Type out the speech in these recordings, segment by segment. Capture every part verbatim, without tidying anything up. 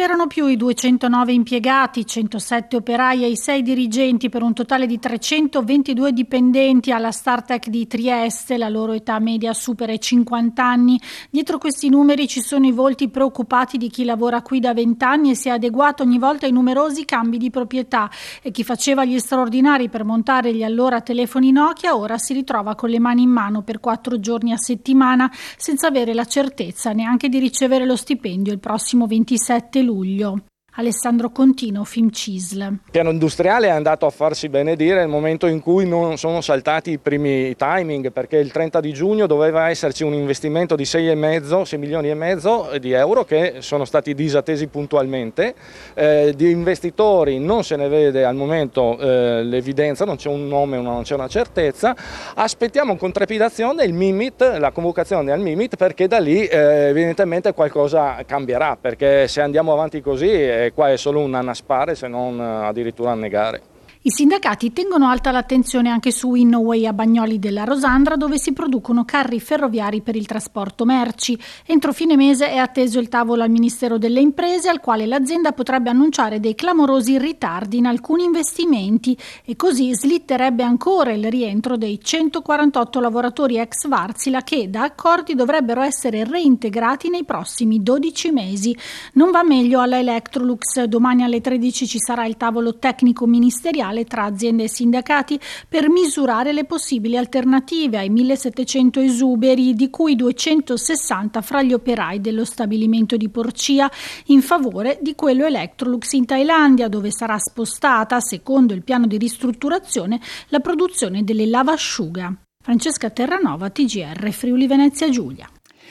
sperano più i duecentonove impiegati, centosette operai e i sei dirigenti per un totale di trecentoventidue dipendenti alla Startech di Trieste. La loro età media supera i cinquanta anni. Dietro questi numeri ci sono i volti preoccupati di chi lavora qui da venti anni e si è adeguato ogni volta ai numerosi cambi di proprietà, e chi faceva gli straordinari per montare gli allora telefoni Nokia ora si ritrova con le mani in mano per quattro giorni a settimana senza avere la certezza neanche di ricevere lo stipendio il prossimo ventisette luglio. Alessandro Contino, Filmcisl. Il piano industriale è andato a farsi benedire nel momento in cui non sono saltati i primi timing, perché il trenta di giugno doveva esserci un investimento di sei e mezzo, sei milioni e mezzo di euro che sono stati disattesi puntualmente. Eh, di investitori non se ne vede al momento eh, l'evidenza, non c'è un nome, non c'è una certezza. Aspettiamo con trepidazione il Mimit, la convocazione al Mimit, perché da lì eh, evidentemente qualcosa cambierà, perché se andiamo avanti così eh, qua è solo un annaspare, se non addirittura annegare. I sindacati tengono alta l'attenzione anche su Innoway a Bagnoli della Rosandra, dove si producono carri ferroviari per il trasporto merci. Entro fine mese è atteso il tavolo al Ministero delle Imprese, al quale l'azienda potrebbe annunciare dei clamorosi ritardi in alcuni investimenti, e così slitterebbe ancora il rientro dei centoquarantotto lavoratori ex Wärtsilä che, da accordi, dovrebbero essere reintegrati nei prossimi dodici mesi. Non va meglio alla Electrolux. Domani alle tredici ci sarà il tavolo tecnico ministeriale tra aziende e sindacati per misurare le possibili alternative ai millesettecento esuberi, di cui duecentosessanta fra gli operai dello stabilimento di Porcia, in favore di quello Electrolux in Thailandia, dove sarà spostata, secondo il piano di ristrutturazione, la produzione delle lavasciuga. Francesca Terranova, T G R, Friuli Venezia Giulia.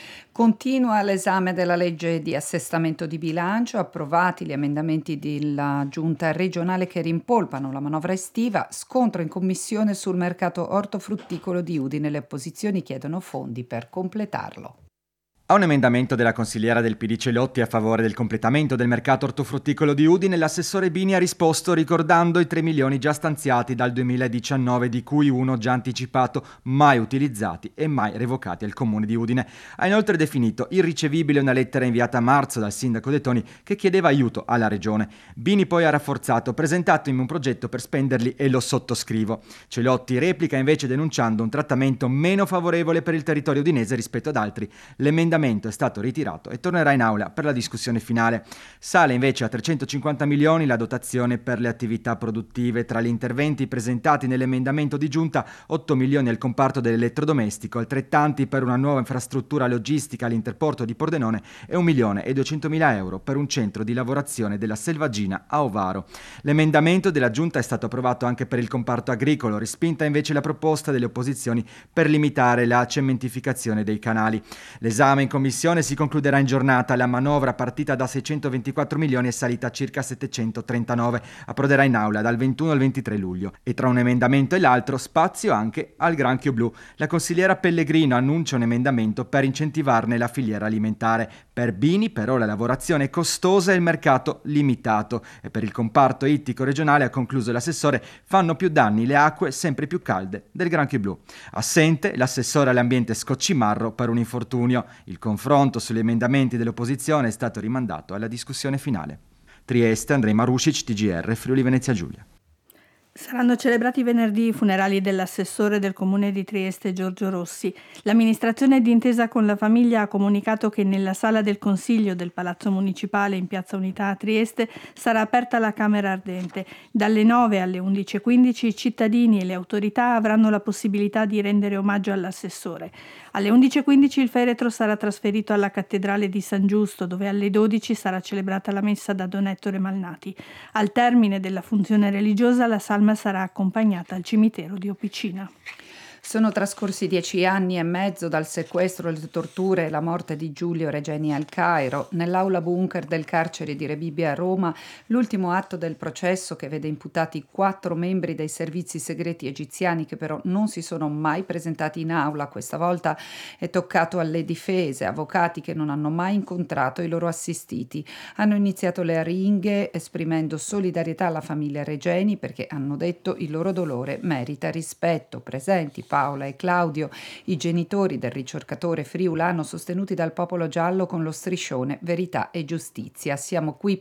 Continua l'esame della legge di assestamento di bilancio, approvati gli emendamenti della giunta regionale che rimpolpano la manovra estiva, scontro in commissione sul mercato ortofrutticolo di Udine, le opposizioni chiedono fondi per completarlo. A un emendamento della consigliera del P D Celotti a favore del completamento del mercato ortofrutticolo di Udine, l'assessore Bini ha risposto ricordando i tre milioni già stanziati dal duemiladiciannove, di cui uno già anticipato, mai utilizzati e mai revocati al comune di Udine. Ha inoltre definito irricevibile una lettera inviata a marzo dal sindaco De Toni che chiedeva aiuto alla regione. Bini poi ha rafforzato: presentatemi un progetto per spenderli e lo sottoscrivo. Celotti replica invece denunciando un trattamento meno favorevole per il territorio udinese rispetto ad altri. L'emendamento è stato ritirato e tornerà in aula per la discussione finale. Sale invece a trecentocinquanta milioni la dotazione per le attività produttive. Tra gli interventi presentati nell'emendamento di giunta, otto milioni al comparto dell'elettrodomestico, altrettanti per una nuova infrastruttura logistica all'interporto di Pordenone e un milione e duecentomila euro per un centro di lavorazione della selvaggina a Ovaro. L'emendamento della giunta è stato approvato anche per il comparto agricolo, respinta invece la proposta delle opposizioni per limitare la cementificazione dei canali. L'esame in commissione si concluderà in giornata. La manovra, partita da seicentoventiquattro milioni, è salita a circa settecentotrentanove. Approderà in aula dal ventuno al ventitré luglio. E tra un emendamento e l'altro, spazio anche al granchio blu. La consigliera Pellegrino annuncia un emendamento per incentivarne la filiera alimentare. Per Bini, però, la lavorazione è costosa e il mercato limitato. E per il comparto ittico regionale, ha concluso l'assessore, fanno più danni le acque sempre più calde del granchio blu. Assente l'assessore all'ambiente Scoccimarro per un infortunio. Il confronto sugli emendamenti dell'opposizione è stato rimandato alla discussione finale. Trieste, Andrej Marušić, T G R, Friuli Venezia Giulia. Saranno celebrati venerdì i funerali dell'assessore del comune di Trieste Giorgio Rossi. L'amministrazione d'intesa con la famiglia ha comunicato che nella sala del Consiglio del Palazzo Municipale in Piazza Unità a Trieste sarà aperta la Camera Ardente. Dalle nove alle undici e quindici i cittadini e le autorità avranno la possibilità di rendere omaggio all'assessore. Alle undici e quindici il feretro sarà trasferito alla Cattedrale di San Giusto, dove alle dodici sarà celebrata la messa da Don Ettore Malnati. Al termine della funzione religiosa la salma sarà accompagnata al cimitero di Opicina. Sono trascorsi dieci anni e mezzo dal sequestro, le torture e la morte di Giulio Regeni al Cairo. Nell'aula bunker del carcere di Rebibbia a Roma, l'ultimo atto del processo che vede imputati quattro membri dei servizi segreti egiziani che però non si sono mai presentati in aula. Questa volta è toccato alle difese, avvocati che non hanno mai incontrato i loro assistiti. Hanno iniziato le aringhe esprimendo solidarietà alla famiglia Regeni perché hanno detto il loro dolore merita rispetto. Presenti Paola e Claudio, i genitori del ricercatore friulano sostenuti dal popolo giallo con lo striscione Verità e Giustizia. Siamo qui